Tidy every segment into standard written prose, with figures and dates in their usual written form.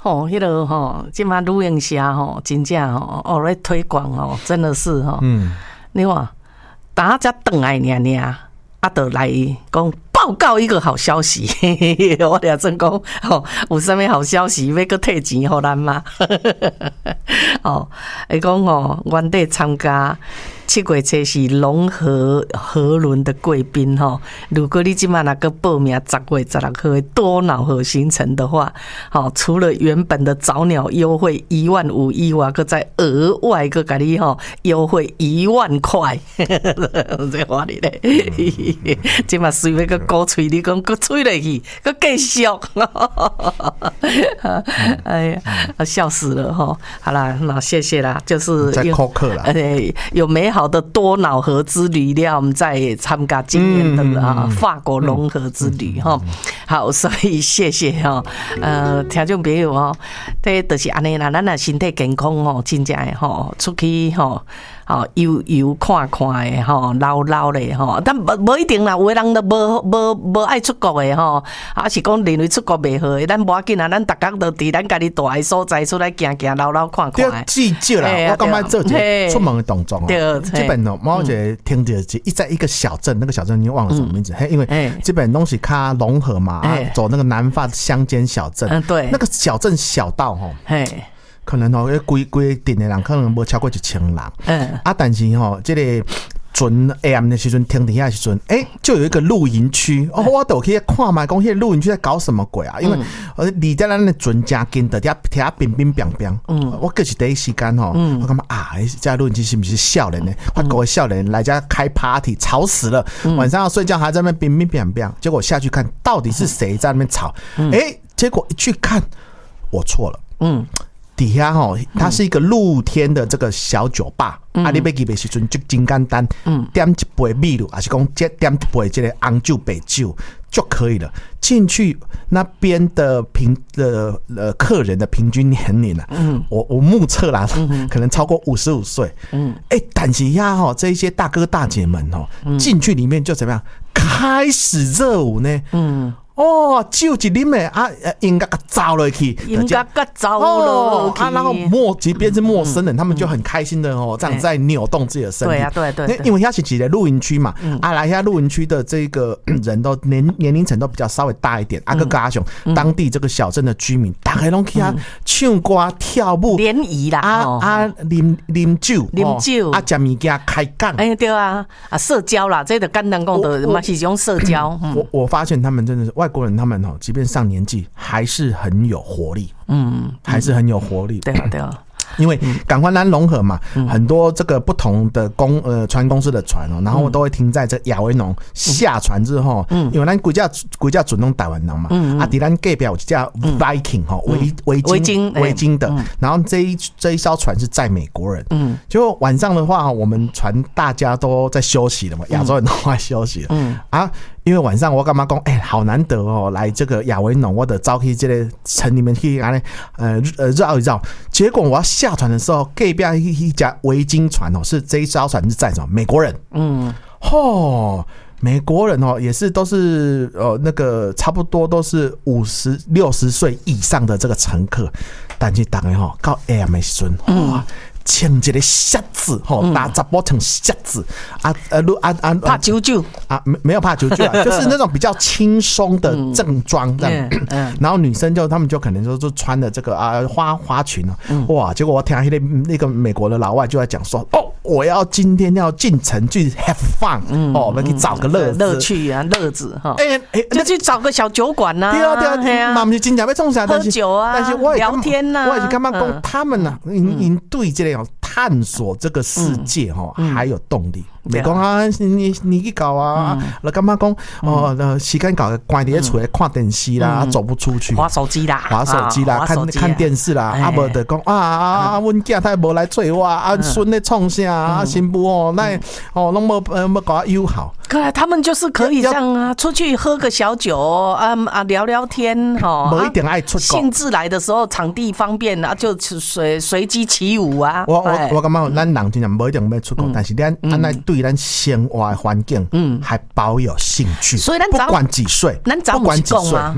吼，迄个吼，即马旅行社吼，真正吼，咧推广吼，真的是吼，你看，大家等来尔，就来讲报告一个好消息，我俩真讲吼，有啥物好消息要搁退钱互咱吗？哦，伊讲吼，原底参加7月初是龙河轮的贵宾吼，如果你即马那个报名10月16号的多瑙河行程的话，好，除了原本的早鸟优惠15000以外，搁再额外搁给你吼优惠10000块，这话你咧，即马随便个鼓吹你讲，搁吹落去，搁继续，哎呀，笑死了哈！好啦，那谢谢啦，就是在扣客啦， 有美好的多瑙河之旅了，我们再参加今年的法国龙河之旅哈。好，所以谢谢哈，听众朋友哦，这就是安尼啦，咱若身体健康哦，真正的吼，出去吼。游看看的吼，捞的吼，但无一定啦，有的人都无爱出国的吼，还是讲认为出国袂好的，咱无要紧啊，咱逐工都伫咱家己住的所在出来行捞看看的。 至少啦，我感觉做一个出门的动作哦。这本哦，我就听到在一个小镇，那个小镇你忘了什么名字？因为这本东西它融合嘛，走那个南法乡间小镇，对，那个小镇小到吼。可能规定的人可能无超过1000人，但是这个准 AM 的时阵，停底下时阵，就有一个露营区，我都可以看嘛，讲迄个露营区在搞什么鬼啊？因为离在咱的准真近的，遐冰冰冰冰，我可是第一时间我感觉这露营区是不是少年呢？法国的少年来家开 party， 吵死了，晚上要睡觉还在那边冰冰冰冰，结果下去看到底是谁在那边吵？结果一去看，我错了，底下它是一个露天的这个小酒吧，你要去的时阵就真简单，点一杯米露，还是讲点一杯这个红酒白酒就可以了。进去那边的客人的平均年龄啊，我目测啦，可能超过55岁。但是呀这一些大哥大姐们进去里面就怎么样，开始热舞呢？酒一啉的音乐走落去， 音乐走落去， 然后即便是陌生人，他们就很开心的这样在扭动自己的身体。对，因为它是一个露营区嘛，来下露营区的这个人都年龄层都比较稍微大一点，个高雄当地这个小镇的居民，大家拢去唱歌跳舞联谊啦， 啉酒，吃物件开讲， 对啊，社交啦，这个简单讲的嘛是一种社交。 我发现他们真的是外国人，他们即便上年纪还是很有活力，还是很有活力。 对啊。 因为港湾南融合嘛，很多这个不同的船公司的船然后都会停在这亚维农下船之后，因为咱规架准弄台湾人嘛，伫咱隔壁有一架 Viking 维京的，然后这一艘船是载美国人，就晚上的话，我们船大家都在休息了嘛，亚洲人都在休息了，因为晚上我干嘛讲，好难得来这个亚维农，我得走去这个城里面去绕一绕，结果我要下船的时候，隔壁一家维京船是这一艘船是载什么美国人，美国人也是都是那个差不多都是50、60岁以上的这个乘客，但是大家到 AM 的时阵，哇！穿一个靴子，打杂波穿靴子， 怕九九没有怕九九啊，就是那种比较轻松的正装这样。然后女生他们就可能就穿的这个花裙哇！结果我听那个美国的老外就在讲说，我今天要进城去 have fun，我们去找个乐趣啊，乐子就去找个小酒馆呐， 对啊，嘛不是真正要创啥， 喝酒啊， 但是我聊天呐， 我也是感觉讲他们呐，因对这个探索这个世界还有动力。没讲你去搞我感觉讲时间搞关在厝看电视啦，走不出去， 滑手机啦， 看电视啦，无就讲阮囝他无来找我孙咧创啥新妇那拢无搞我友好。 可是他们就是可以这样出去喝个小酒聊聊天不一定爱出国， 兴致来的时候场地方便就随机起舞啊。 我感觉咱人真正不一定要出国，但是咱对咱生活环境还保有兴趣， 所以咱不管几岁， 咱早不是讲吗？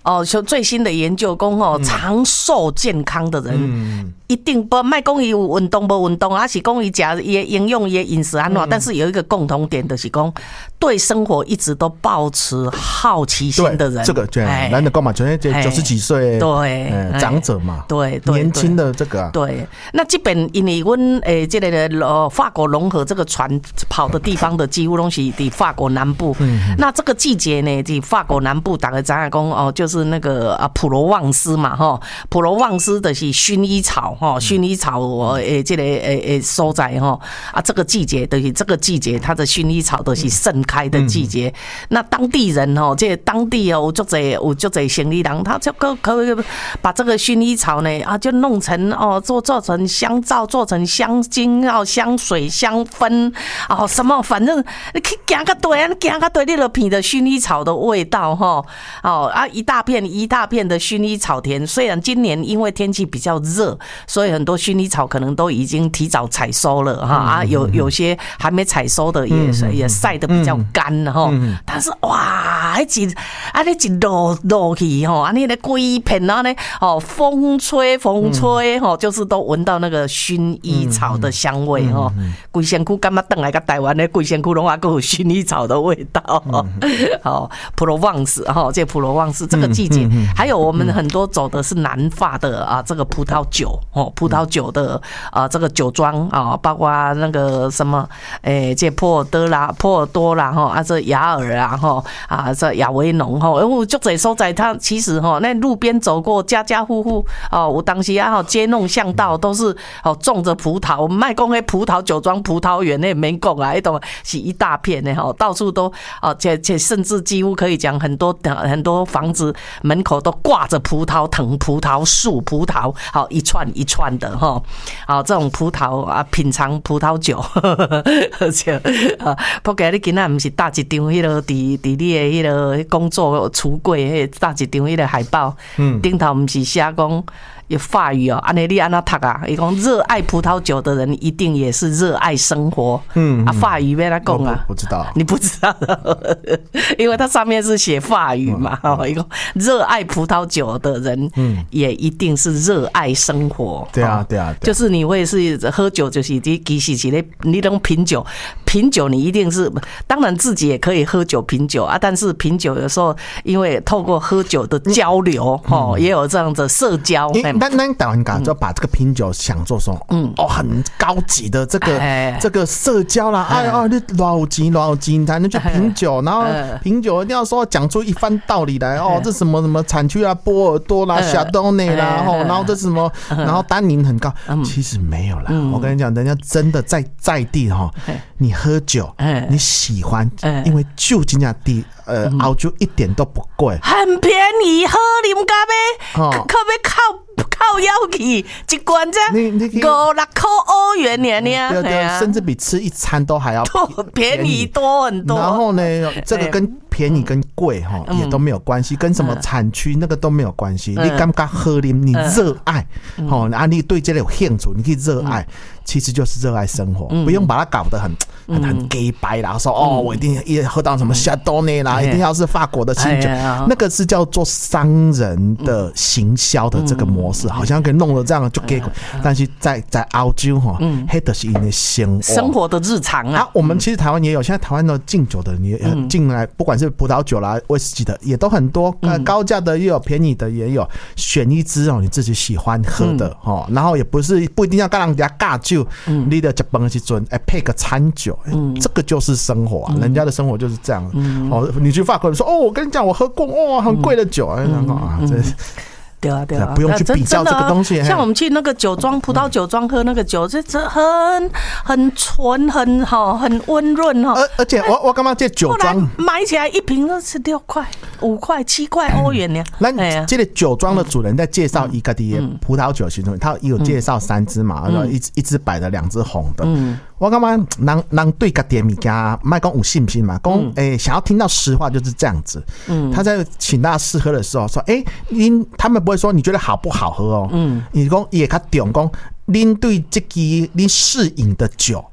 最新的研究讲长寿健康的人，一定不卖讲伊有运动无运动，还是讲伊食伊营养伊饮食安怎，但是有一个共同点就是讲对生活一直都抱持好奇心的人。 这个对，咱就讲嘛，就是90几岁对长者嘛， 对年轻的这个对。那这边因为阮这个法国龙河这个船跑的地方的几乎都是在法国南部。那这个季节呢，在法国南部大概知影讲就是那个普罗旺斯嘛吼，普罗旺斯的是薰衣草吼，薰衣草这个所在吼这个季节就是这个季节它的薰衣草都是盛开的季节。那当地人吼，这当地有足侪生意人，他就可以把这个薰衣草呢就弄成做成香皂，做成香精香水、香氛什么，反正你去行个对，你就闻着薰衣草的味道哈一大片的薰衣草田。虽然今年因为天气比较热，所以很多薰衣草可能都已经提早采收了哈有些还没采收的也晒得比较干哈。但是哇，那一落去哈，那规片风吹就是都闻到那个薰衣草的香味哈。规身躯感觉回来到台湾的规身躯拢还有薰衣草的味道。普罗旺斯这普罗旺斯这个季节，还有我们很多走的是南法的这个葡萄酒的这个酒庄包括那个什么这波尔多啦这雅尔这亚维农有足侪所在，它其实那路边走过家家户户有当时街弄巷道都是种着葡萄，卖讲那葡萄酒庄、葡萄园那没讲啊，那种是一大片的到处都且甚至几乎可以讲很多房子门口都挂着葡萄藤、葡萄树、葡萄一串一串的这种葡萄品尝葡萄酒。而且不过你今仔不是搭一张迄个伫你的迄个工作橱柜搭一张迄个海报，顶头不是写讲有法语安尼你安怎读啊？伊讲热爱葡萄酒的人一定也是热爱生活。法语要怎讲啊？ 我知道， 你不知道，因为它上面是写法语嘛。伊讲热爱葡萄酒的人，也一定是热爱生活。 对啊， 就是你会是喝酒，就是你其实是你能品酒，你一定是当然自己也可以喝酒品酒但是品酒有时候因为透过喝酒的交流也有这样的社交。 咱台湾人就把这个品酒想做说，很高级的这个社交啦，你多少钱才能去品酒，然后品酒一定要说讲出一番道理来这什么产区波尔多啦、夏多内啦，然后这什么，然后单宁很高，其实没有啦。我跟你讲，人家真的在地你喝酒，你喜欢，因为酒真正地澳洲一点都不贵， 很便宜，喝啉咖啡，可要靠腰去一罐这5-6块欧元呢， 甚至比吃一餐都还要便宜多很多。 然后呢，这个跟便宜跟贵也都没有关系，跟什么产区那个都没有关系。你感觉喝啉，你热爱你对这个有兴趣，你可以热爱，其实就是热爱生活，不用把它搞得很 gay 白啦，说我一定要喝到什么夏多内啦，一定要是法国的清酒，那个是叫做商人的行销的这个模式，好像可以弄得这样就 gay，但是在澳洲那就是因的生活的日常啊。 我们其实台湾也有，现在台湾的敬酒的也进来，不管是葡萄酒啦、威士忌的也都很多，高价的也有，便宜的也有，选一支你自己喜欢喝的然后也不一定要跟人家尬酒，你的吃饭的时候配个餐酒，这个就是生活啊，人家的生活就是这样。你去法国说我跟你讲我喝过很贵的酒对啊， 不用去比较这个东西。 像我们去那个酒庄、葡萄酒庄喝那个酒，这很纯、很温润而且我刚刚这酒庄买起来一瓶都是6块、5块、7块欧元呢。 那这个酒庄的主人在介绍一个的葡萄酒其中，他有介绍3支嘛，一支白的，2支红的。我感觉人对个点物件，卖讲有信不信嘛？讲想要听到实话就是这样子。他在请大家试喝的时候说，他们不会说你觉得好不好喝你讲也较重讲，您对这个您试饮的酒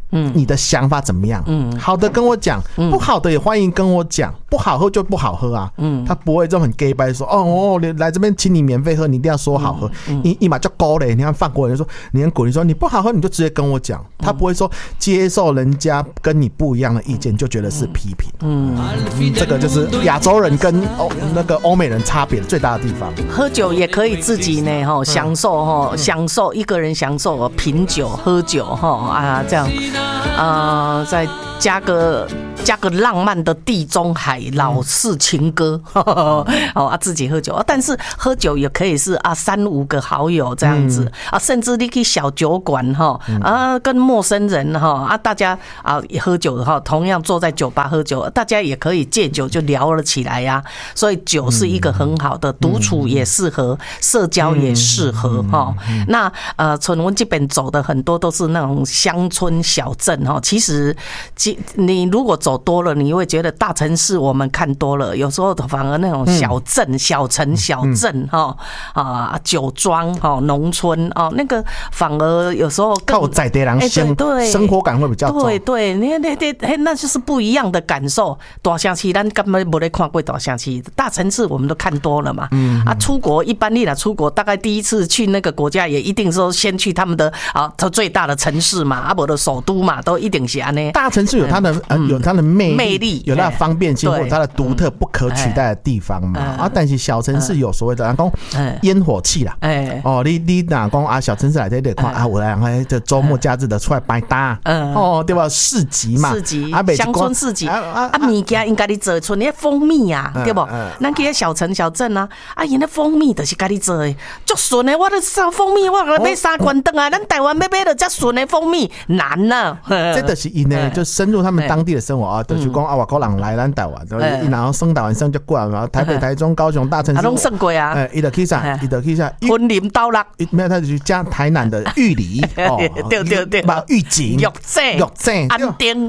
你的想法怎么样？好的跟我讲，不好的也欢迎跟我讲，不好喝就不好喝啊。他不会这种很 gay 掰说哦，你来这边请你免费喝，你一定要说好喝。一码就高嘞，你看法国人说，你很鼓励说你不好喝你就直接跟我讲，他不会说接受人家跟你不一样的意见就觉得是批评。这个就是亚洲人跟那个欧美人差别最大的地方。 喝酒也可以自己呢享受一个人享受品酒喝酒这样。再加个浪漫的地中海老式情歌，自己喝酒，但是喝酒也可以是3-5个好友这样子甚至你去小酒馆跟陌生人大家也喝酒同样坐在酒吧喝酒，大家也可以借酒就聊了起来呀。所以酒是一个很好的，独处也适合，社交也适合那从我这边走的很多都是那种乡村小镇其实你如果走多了，你会觉得大城市我们看多了，有时候反而那种小镇、小城、小镇酒庄农村那个反而有时候靠在地人生活感会比较重。 对，那就是不一样的感受。大城市咱根本没得看过大城市，大城市我们都看多了嘛。出国一般你出国，大概第一次去那个国家也一定说先去他们的最大的城市嘛，不的首都嘛，都一定是安尼。 大城市有它的魅力，有它的方便性或者它的独特不可取代的地方嘛。但是小城市有所谓的讲烟火气啦。你哪讲小城市来这里看我来这周末假日的出来摆搭对吧？市集嘛， 乡村市集物件应该你做出那蜂蜜对不？咱去小城小镇因那蜂蜜就是家己做的，足顺的。我的蜂蜜我买3罐灯咱台湾买的这顺的蜂蜜难呐。 这就是因呢，就深入他们当地的生活就是讲外国人来咱台湾，然后升台湾升就过来嘛，台北、台中、高雄大城市拢升过啊。 伊就去啥？ 婚林刀落， 没有他就去加台南的玉里对， 玉井、 玉井、安定。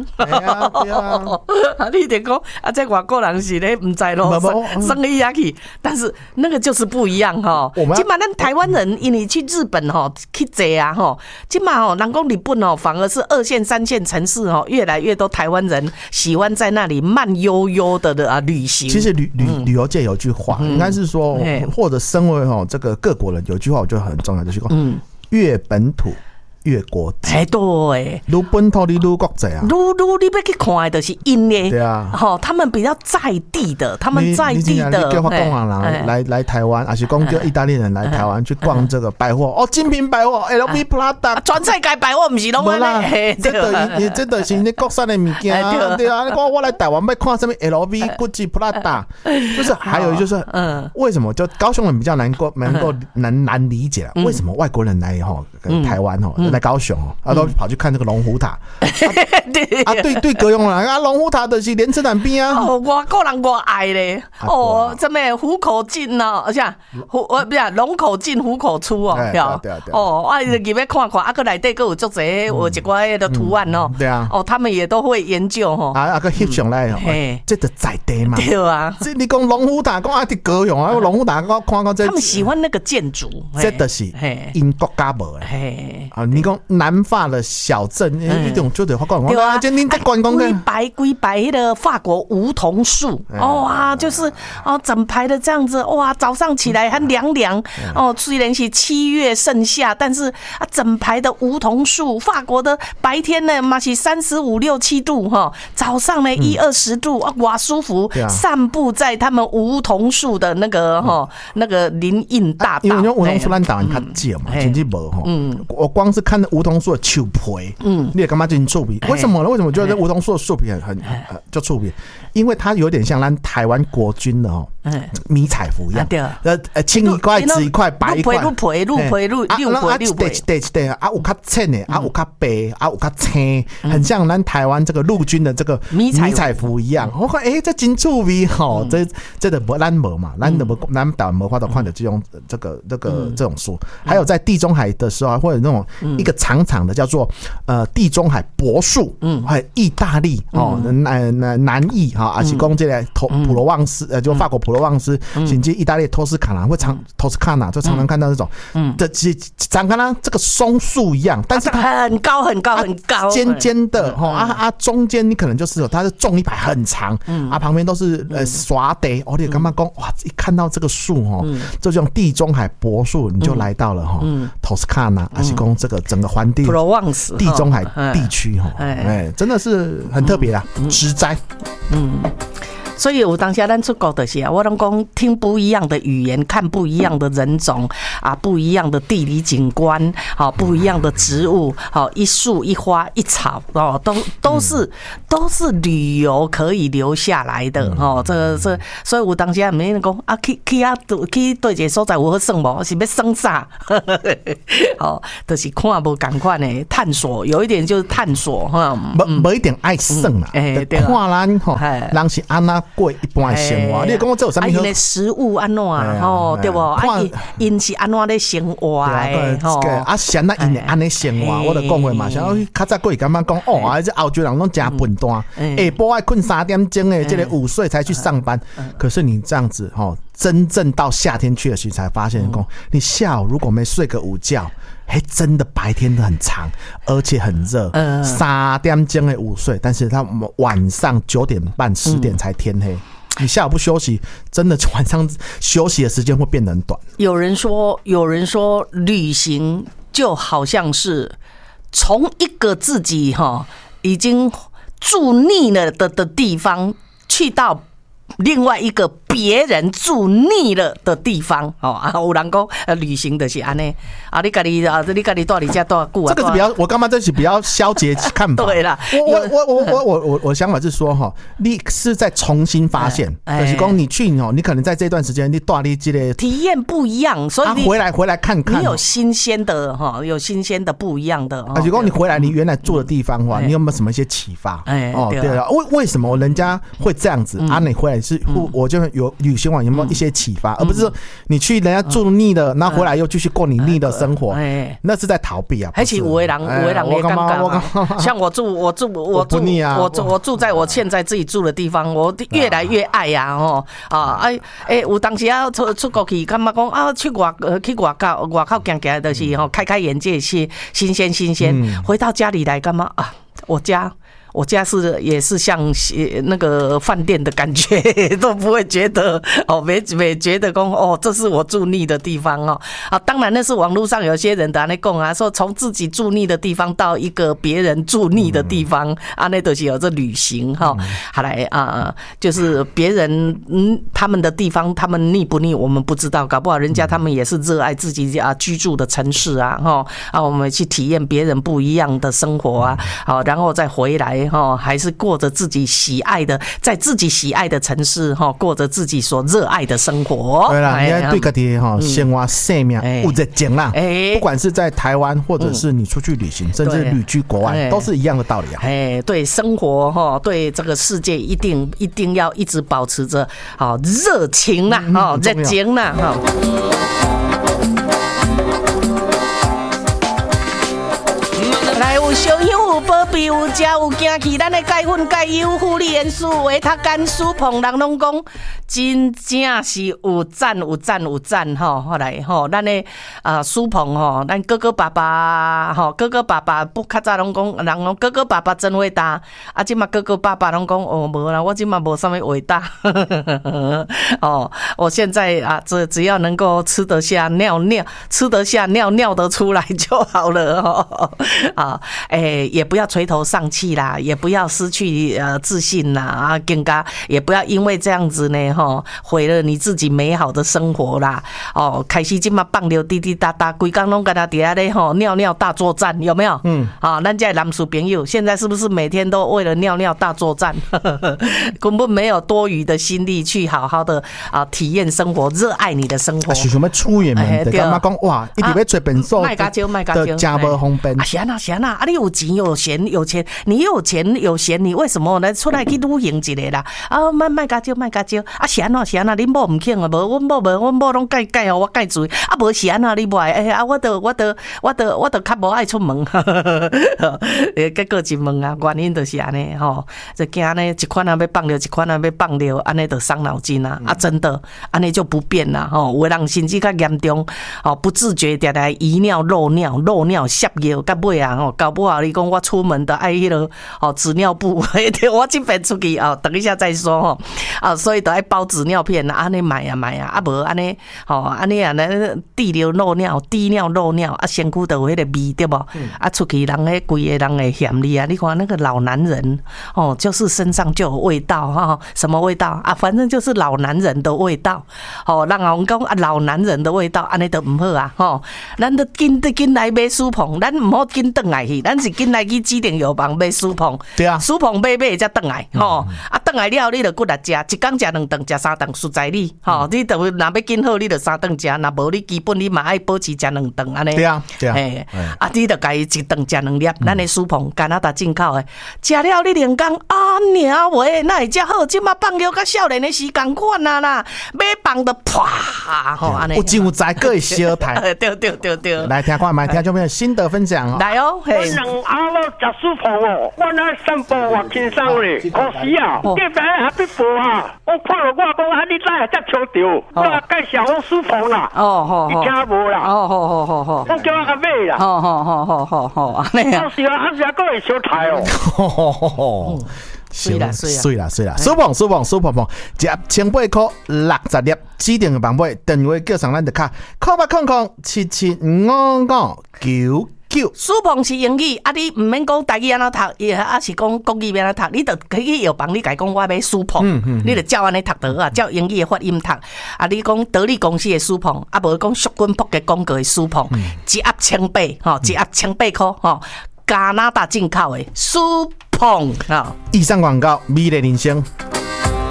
你得讲这外国人是咧唔知咯，生意下去，但是那个就是不一样今嘛咱台湾人因为去日本去坐今嘛人讲日本反而是2线3线城市越来越多台湾人喜欢在那里慢悠悠的旅行。 其实旅游界有句话，应该是说或者身为这个各国人有句话我觉得很重要，就是说越本土越国际。 对， 愈本土你愈国际啊， 你要去看的就是因的。 对啊， 他们比较在地的，他们在地的。 你叫法国人来台湾，还是讲叫意大利人来台湾去逛这个百货精品百货 LV Prada， 全世界百货不是拢安尼。 这就是你国产的物件对啊，你讲我来台湾要看什么 LV Gucci Prada， 就是还有就是为什么就高雄人比较能够难理解为什么外国人来台湾来高雄都跑去看这个龙虎塔对高雄人龙虎塔就是莲池潭边外国人我爱咧这么虎口进而且不是龙口进虎口出对啊我入去要看看内底还有足侪有一寡的图案对啊他们也都会研究个翕上来这就在地嘛。 对啊， 这你讲龙虎塔讲伫高雄龙虎塔看这他们喜欢那个建筑， 这就是因国家无你讲南法的小镇一种就得讲对啊， 你在观光规白的法国梧桐树就是整排的这样子早上起来还凉凉虽然是7月盛夏，但是整排的梧桐树，法国的白天呢嘛是35、6、7度早上呢10-20度哇舒服，散步在他们梧桐树的那个林荫大道。 因为梧桐树咱台湾较少嘛，真正无我光是看梧桐树的树皮你也感觉真趣味。为什么呢？为什么觉得梧桐树的树皮很就趣味？因为它有点像咱台湾国军的迷彩服一样，青一块紫一块白一块， 绿皮有较浅的有较白有较青，很像咱台湾这个陆军的这个迷彩服一样。我看这真趣味这的咱无嘛，咱台湾无法度看到这种树。还有在地中海的时候，或者那种一个长长的叫做地中海柏树，还有意大利南意还是讲这个普罗旺斯就法国普罗罗旺斯，甚至意大利托斯卡纳托斯卡纳就常常看到这种，的长跟它这个松树一样，但是它很高很高很高， 尖尖的中间你可能就是它是种一排很长，旁边都是耍地，你干嘛讲哇？一看到这个树这种地中海柏树，你就来到了托斯卡纳，还是讲这个整个环地地中海地区真的是很特别啦，植栽。 所以有当下咱出国的时候，我拢讲听不一样的语言，看不一样的人种不一样的地理景观，不一样的植物，一树一花一草都是旅游可以留下来的这所以有当下没人讲去对一个所在有好耍无，是要耍啥？就是看无同款的探索，有一点就是探索没一点爱耍啦，看咱人是安那。过一般的生活，你讲我这有啥物？ 因的食物安怎对不？因是安怎咧生活的？ 像咱因的安尼生活，我就讲过嘛。像较早过去感觉讲这澳洲人拢真笨蛋，下晡爱困3点钟的，这个午睡才去上班。可是你这样子真正到夏天去的时候，才发现你下午如果没睡个午觉。真的白天很长，而且很热，3点钟的午睡，但是他晚上9点半、10点才天黑。你下午不休息，真的晚上休息的时间会变得很短。 有人说，旅行就好像是从一个自己已经住腻了的地方，去到另外一个别人住腻了的地方有人讲旅行就是安尼你家己住你家多久这个是比较，我干嘛这是比较消极看法。 对啦， 我想法是说你是在重新发现，就是说你去你可能在这段时间你住你这个体验不一样，所以你回来看看， 你有新鲜的不一样的。 就是说你回来你原来住的地方你有没有什么一些启发？对了，为什么人家会这样子你回来是我就有旅行完有没有一些启发，而不是说你去人家住腻了，然后回来又继续过你腻的生活，那是在逃避啊。 而且有的人也尴尬，像我住在我现在自己住的地方，我越来越爱有当时要出国去，感觉讲去外口行行，就是开眼界，是新鲜。回到家里来干嘛我家也是像那个饭店的感觉，都不会觉得没觉得说这是我住腻的地方当然那是网络上有些人在那讲说从自己住腻的地方到一个别人住腻的地方那都是有这旅行好来就是别人他们的地方他们腻不腻我们不知道，搞不好人家他们也是热爱自己居住的城市我们去体验别人不一样的生活然后再回来还是过着自己喜爱的，在自己喜爱的城市过着自己所热爱的生活。 对啦，你要对自己生活生命有热情啦。不管是在台湾，或者是你出去旅行，甚至旅居国外，都是一样的道理啊。 对生活对这个世界一定要一直保持着热情啦，热情啦。来有小友有保庇有食有行去，咱的钙粉钙优护理元素维他甘舒膨，人拢讲真正是有赞后来咱的舒膨咱哥哥爸爸不较早拢讲，人讲哥哥爸爸真伟大，现在哥哥爸爸拢讲无啦，我现在无什么伟大我现在只要能够吃得下尿得出来就好了也不要垂头丧气啦，也不要失去自信啦更加也不要因为这样子呢毁了你自己美好的生活啦开始现在放流滴滴答答规天拢跟他底下咧尿大作战有没有咱这男士朋友现在是不是每天都为了尿大作战根本没有多余的心力去好好的体验生活，热爱你的生活是什么出远门的干嘛讲哇一直要找本数卖加少的真无方便是啊你有钱有闲你有钱有闲，你为什么呢出来去旅行一个啦？啊，卖加少，啊是安怎？恁某唔肯啊？无，阮某拢介哦，我介注意，啊无是安怎？你无爱？啊，我都较无爱出门，结果一问啊，原因就是安尼吼，就惊呢一款啊要放掉，一款啊要放掉，安尼就伤脑筋啊！啊，真的，安尼就不变啦吼。有的人甚至较严重，吼不自觉定定遗尿、漏尿、泻尿，到尾啊吼，到尾啊你讲我出门的爱迄个吼纸尿布，我这边出去哦，等一下再说吼。啊，所以都爱包纸尿片啊，安尼买啊，啊无安尼吼，安尼啊滴尿漏尿，啊身躯都有迄个味对无？啊出去人迄规个人会嫌你啊！你看那个老男人哦，就是身上就有味道哈，什么味道啊？反正就是老男人的味道。哦，人讲讲啊，老男人的味道，安尼都唔好啊！吼，咱都紧来买舒碰，咱唔好紧转来去，咱是紧来去指定药房买舒碰。 对啊， 舒碰买才转来吼，啊转来了你就骨力食，一工食2顿，食3顿，实在你吼，你就若要紧好，你就3顿食，若无你基本你嘛爱保持食2顿安尼。 对啊， 啊，你就家己一顿食2粒，咱的舒碰加拿大进口的，食了你2工啊娘喂，那会遮好？即马放尿甲少年的时共款啊啦，买放就啪吼安尼。 有真有才，各会小台。 对。 来听看，买听众朋友心得分享哦。 来哦，嘿。 我人阿老食舒碰哦，我那散步我轻松咧，可惜啊，隔壁还必步啊，我看了我讲啊，你哪会遮抢着？我介绍我舒碰啦，你听无啦？ 好， 我叫我买啦。 好，安尼啊。 有时啊，各会小台哦。 水啦，舒碰，1800块60粒，指定的版本，电话叫上咱就卡，0800775599。 舒碰是英语，啊你唔免讲台语安怎读，啊是讲国语安怎读，你就去药房，你甲伊讲我要舒碰，你就照安尼读就好啊，照英语的发音读。啊，你讲德利公司的舒碰，啊无讲淑君扑嘅广告的舒碰，一盒1800，吼，一盒1800块，吼，加拿大进口的舒碰， 以上广告，美丽人生。